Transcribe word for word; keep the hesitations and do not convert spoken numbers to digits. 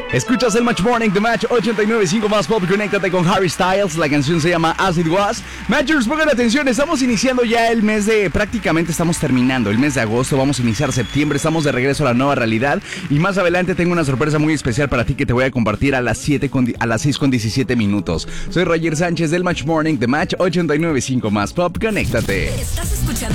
Escuchas el Match Morning de Match ochenta y nueve punto cinco más pop. Conéctate con Harry Styles. La canción se llama As It Was. Matchers, pongan atención. Estamos iniciando ya el mes de... Prácticamente estamos terminando el mes de agosto. Vamos a iniciar septiembre. Estamos de regreso a la nueva realidad. Y más adelante tengo una sorpresa muy especial para ti que te voy a compartir a las, siete con, a las seis con diecisiete minutos. Soy Roger Sánchez del Match Morning de Match ochenta y nueve punto cinco más pop. Conéctate. Estás escuchando